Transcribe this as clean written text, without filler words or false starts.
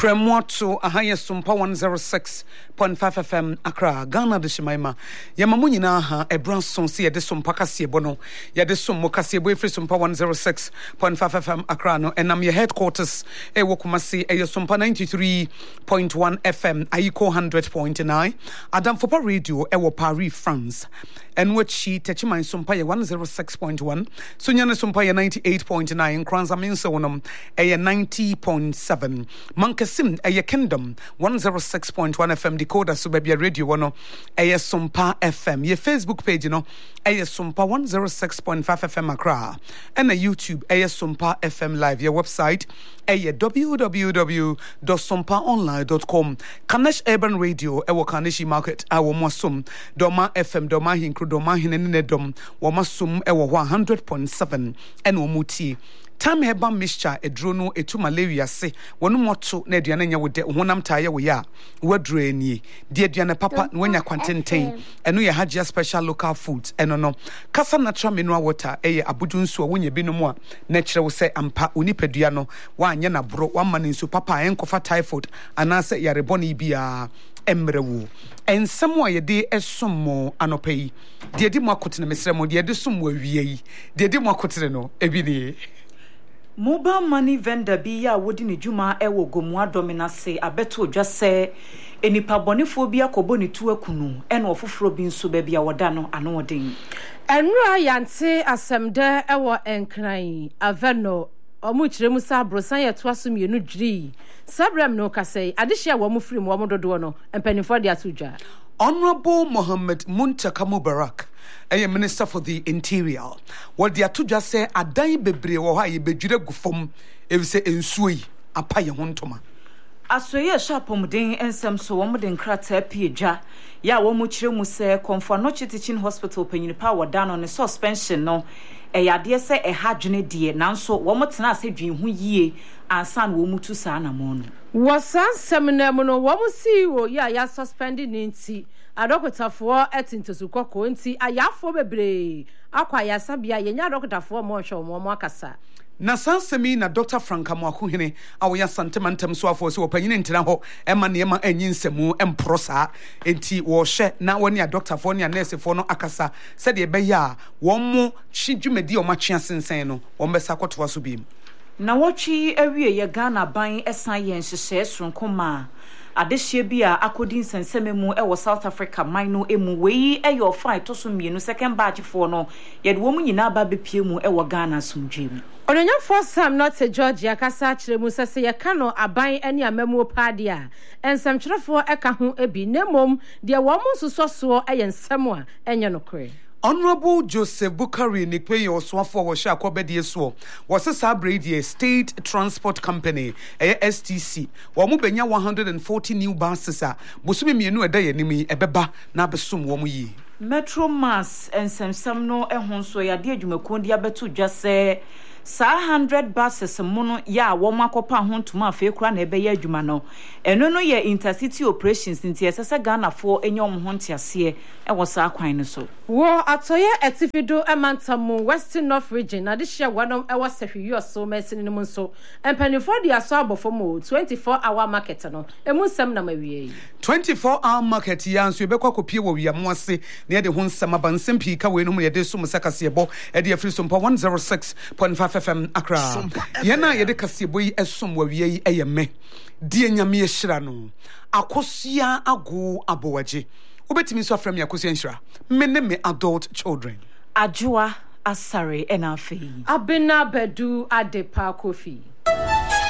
Premoto ahaya sumpa 106.5 FM Accra Ghana de Shimaima Yamamu nyina ha ebran son se yede sumpa kase bono yede sum kase bo efri sumpa 106.5 FM Accra no enam ye headquarters e wokumase e sumpa 93.1 FM ayiko 100.9 Adam Fopa Radio e wo Paris France en wachi techiman sumpa ye 106.1 sunyane sumpa ye 98.9 kranza minso wonom e 90.7 Mankasim a Kingdom 106.1 FM decoder so baby radio wono a Sumpa FM your Facebook page no a Sumpa 106.5 FM Accra and a YouTube a Sumpa FM live your website a www.sumpaonline.com Kanesh Urban Radio e Kaneshi Market awo masum Doma FM Doma hinkru Doma hinene dom wo masum e 100.7 and wo muti Time heba mixture edrono etu malaria se wonu moto na aduane nya wode honam taaye wo ya wadro ani de aduane papa no nya kwantenten eno ye Hajia special local foods eno no kasa natural mineral water eye abudu nsu wonya binom a na kire wo se ampa onipadua no wa anya na bro wa mane nsu papa enkofa typhoid anase yareboni bia emrewu ensemo ayede esomo anopai de di mo akotene mesremo de de som wa wiei de di mo akotene no ebini Mobile money vendor bi ya wodi ne dwuma ewo gomua dominase abeto dwase enipa bonefo bi akobo ne tu akunu ena ofoforo bi nso ba bia woda no ano odin enra yante asemde ewo enkran aveno omu kiremu sa brosan ye to aso mienu dwiri sabrem no kasei adehia wo mu firim wo dodo no empanifo de atudwa Honorable Mohammed Muntaka Mubarak a Minister for the Interior what the atudwa say adan bebre wo ha ye bedwire gufom e se ensuyi apa ye hontoma asoye shapomden ensem so wo mden krata piedwa ya wo mu kiremu se Comfort Teaching Hospital panyini pa woda no ne suspension no yade se hadwene de nanso wo motena asedwen hu yie ansan wo mutu saa na mo no wasan seminam no wo mu CEO ya suspended nti adokotafo etintosu kokko nti ayafo bebre akwa yasabia yenya adokotafo mo hwe mo akasa na sansemi na Dr. Franka Mwakuhene awoya santemantam so afo so opanyine ntina ho ema ne ema anyinsemu emprosa enti wo hye na woni a doctor fo ne nurse fo no akasa se de be ya wo mo hidwumadi o matwe asensen no wo mbesa kwotoa so biem na wotwi awie ye Ghana ban esan ye nhyehyɛ sonkoma adehye bi a akodin sensememu e wo South Africa mino emu wei e your fight to so mienu second batch for no ye de wo mu nyina ba bepie mu e wo Ghana somdwem Ononyafo Sam not Georgia kasa kiremu sese ye ka no aban ani amamu paade a ensamkyerefo eka ho ebi nemom de wo mu nsoso eye nsem a enye nokore Honorable Joseph Bukari Nikwe Oswafo wo sha akobedie so wo se Sabradie State Transport Company STC wo mu benya 140 new buses a bosumi mienu eda yanimi ebeba na besom wo mu yi Metro Mass ensemsem no ehonso yade adwumakon dia beto dwase sa 100 buses mono ya wo makopa hontuma afekura na ebe ya adwuma no eno no ye intercity operations nti esese Ghana fo enyom ho ntiase e wo sa kwan no so wo atoye etifido emantamu Western North region na de hye wanom e wo sehwe so mesini no so empanifo de aso abofo mo 24-hour market no emu nsem na mawie 24-hour market ya nso ebekwa kopie wo wiamo ase na de ho nsem abansem pii ka we no mu ye de so musakase ebo e de afri so mpa 106.5 FM Accra yena ye de kasebo yi esom wa wie yi eyeme die nyame ye hyira no akosia ago abowaje obetimi so afrem yakosia nhyira me adult children Ajua Asare Enafi Abena Bedu Adepa Kofi